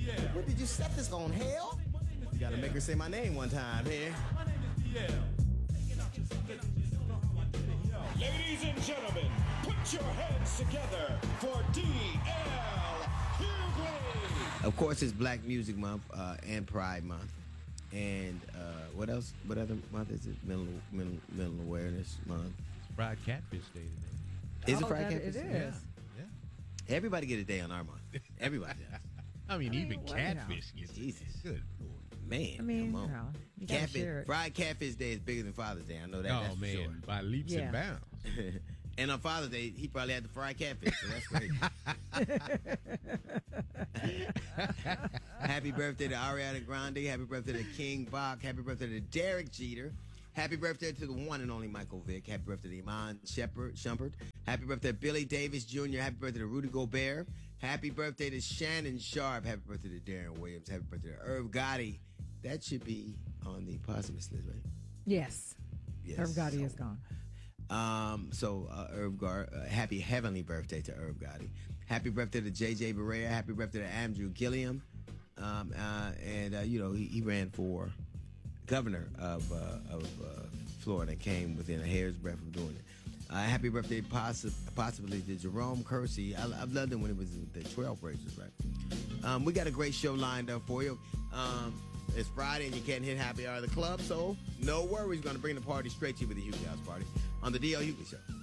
What did you set this on, hell? You gotta make her say my name one time here. Ladies and gentlemen, put your hands together for D.L. Hughley. Of course, it's Black Music Month and Pride Month. And what else? What other month is it? Mental Awareness Month. It's Fried Catfish Day today. Is it Fried Catfish Day? It is. Yeah. Everybody get a day on our month. Everybody does. I mean, even well, catfish gets Jesus. Good Lord. Man, I mean, come on. no, you gotta share it. Fried Catfish Day is bigger than Father's Day. I know that. Oh, That's man, for by leaps and bounds. sure. And on Father's Day, he probably had the fried catfish, so that's great. Happy birthday to Ariana Grande. Happy birthday to King Bach. Happy birthday to Derek Jeter. Happy birthday to the one and only Michael Vick. Happy birthday to Iman Shumpert. Happy birthday to Billy Davis Jr. Happy birthday to Rudy Gobert. Happy birthday to Shannon Sharp. Happy birthday to Darren Williams. Happy birthday to Irv Gotti. That should be on the posthumous list, right? Yes. Irv Gotti is gone. Happy heavenly birthday to Irv Gotti. Happy birthday to JJ Barea. Happy birthday to Andrew Gilliam. He ran for governor of Florida and came within a hair's breadth of doing it. Happy birthday possibly to Jerome Kersey. I've loved him when it was the 12 races, right? We got a great show lined up for you. It's Friday and you can't hit happy hour of the club, so no worries. We're going to bring the party straight to you with the Hughley House Party on the D.L. Hughley Show.